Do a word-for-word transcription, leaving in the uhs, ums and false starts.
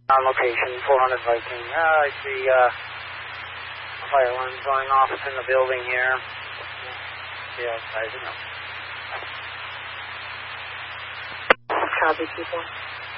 On location, four hundred Viking. Uh, I see uh, fire alarms going off in the building here. See outside, you know. Copy, people.